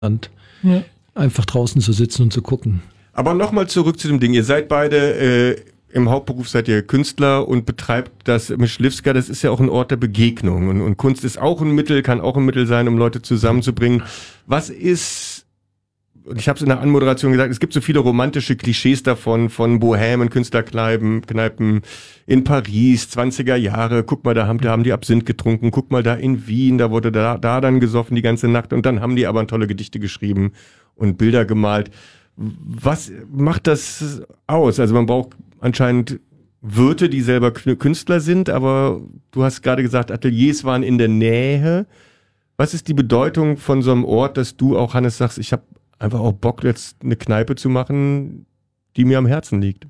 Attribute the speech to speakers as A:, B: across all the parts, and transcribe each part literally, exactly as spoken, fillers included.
A: ja. einfach draußen zu sitzen und zu gucken.
B: Aber nochmal zurück zu dem Ding. Ihr seid beide, äh, im Hauptberuf seid ihr Künstler und betreibt das Myśliwska. Das ist ja auch ein Ort der Begegnung. Und, und Kunst ist auch ein Mittel, kann auch ein Mittel sein, um Leute zusammenzubringen. Was ist, und ich habe es in der Anmoderation gesagt, es gibt so viele romantische Klischees davon, von Bohèmen, Künstlerkneipen, Kneipen in Paris, zwanziger Jahre. Guck mal, da haben, da haben die Absinth getrunken. Guck mal, da in Wien, da wurde da, da dann gesoffen die ganze Nacht. Und dann haben die aber tolle Gedichte geschrieben und Bilder gemalt. Was macht das aus? Also man braucht anscheinend Wirte, die selber Künstler sind, aber du hast gerade gesagt, Ateliers waren in der Nähe. Was ist die Bedeutung von so einem Ort, dass du auch, Hannes, sagst, ich habe einfach auch Bock, jetzt eine Kneipe zu machen, die mir am Herzen liegt?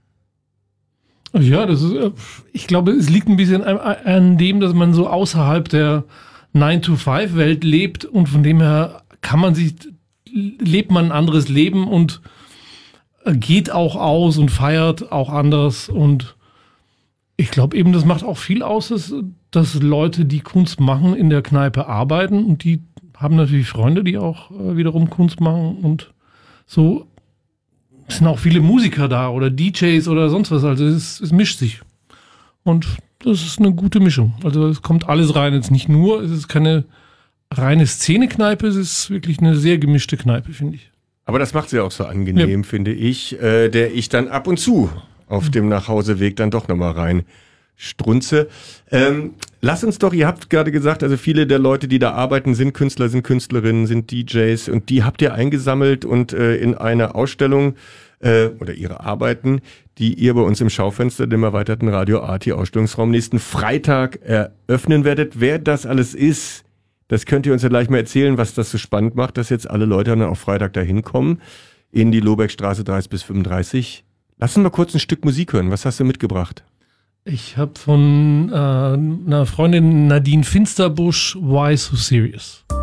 C: Ja, das ist, ich glaube, es liegt ein bisschen an, an dem, dass man so außerhalb der nine to five Welt lebt und von dem her kann man sich, lebt man ein anderes Leben und geht auch aus und feiert auch anders und ich glaube eben, das macht auch viel aus, dass, dass Leute, die Kunst machen, in der Kneipe arbeiten und die haben natürlich Freunde, die auch äh, wiederum Kunst machen und so sind auch viele Musiker da oder D Js oder sonst was, also es, es mischt sich und das ist eine gute Mischung, also es kommt alles rein, jetzt nicht nur, es ist keine reine Szene-Kneipe, es ist wirklich eine sehr gemischte Kneipe, finde ich.
B: Aber das macht sie auch so angenehm, ja. finde ich, äh, der ich dann ab und zu auf dem Nachhauseweg dann doch nochmal rein strunze. Ähm, lass uns doch, ihr habt gerade gesagt, also viele der Leute, die da arbeiten, sind Künstler, sind Künstlerinnen, sind D Js und die habt ihr eingesammelt und äh, in eine Ausstellung äh, oder ihre Arbeiten, die ihr bei uns im Schaufenster dem erweiterten Radio Arty Ausstellungsraum nächsten Freitag eröffnen werdet. Wer das alles ist, das könnt ihr uns ja gleich mal erzählen, was das so spannend macht, dass jetzt alle Leute dann auch Freitag dahin kommen in die Lohbergstraße dreißig bis fünfunddreißig. Lass uns mal kurz ein Stück Musik hören. Was hast du mitgebracht?
C: Ich habe von äh, einer Freundin Nadine Finsterbusch Why So Serious.